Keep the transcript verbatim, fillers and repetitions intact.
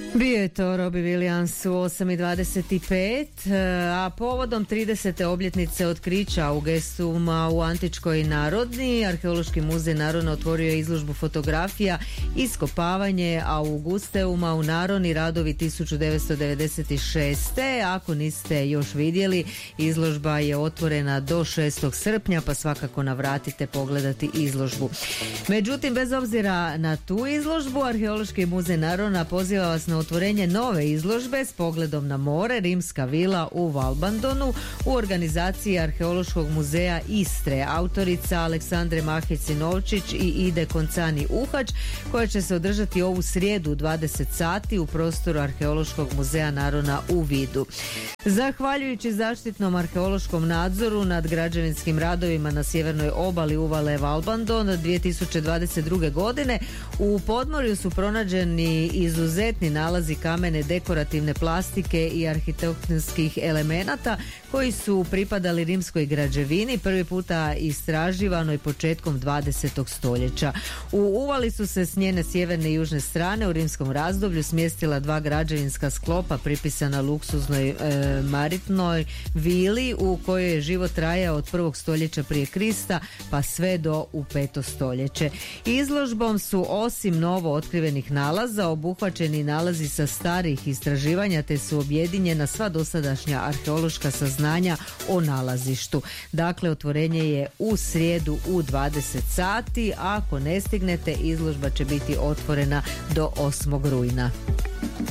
Bio je to Robbie Williams u osam i dvadeset pet, a povodom tridesete obljetnice otkrića Augustuma u Antičkoj narodni, Arheološki muzej Narona otvorio je izložbu fotografija Iskopavanje Augusteuma u Naroni, radovi tisuću devetsto devedeset šeste. Ako niste još vidjeli, izložba je otvorena do šestog srpnja, pa svakako navratite pogledati izložbu. Međutim, bez obzira na tu izložbu, Arheološki muzej Narona poziva vas na otvorenje nove izložbe s pogledom na more, Rimska vila u Valbandonu, u organizaciji Arheološkog muzeja Istre, autorica Aleksandre Mahić-Sinovčić i Ide Koncani-Uhać, koja će se održati ovu srijedu u dvadeset sati u prostoru Arheološkog muzeja Narona u Vidu. Zahvaljujući zaštitnom arheološkom nadzoru nad građevinskim radovima na sjevernoj obali uvale Valbandon dvije tisuće dvadeset druge. godine u podmorju su pronađeni izuzetni nalazi kamene dekorativne plastike i arhitektonskih elemenata koji su pripadali rimskoj građevini, prvi puta istraživanoj početkom dvadesetog stoljeća. U uvali su se s njene sjeverne i južne strane u rimskom razdoblju smjestila dva građevinska sklopa pripisana luksuznoj e, maritnoj vili u kojoj je život trajao od prvog stoljeća prije Krista pa sve do u peto stoljeće. Izložbom su osim novo otkrivenih nalaza obuhvaćeni nalazi sa starih istraživanja, te su objedinjena sva dosadašnja arheološka saznanja o nalazištu. Dakle, otvorenje je u srijedu u dvadeset sati, a ako ne stignete, izložba će biti otvorena do osmog rujna.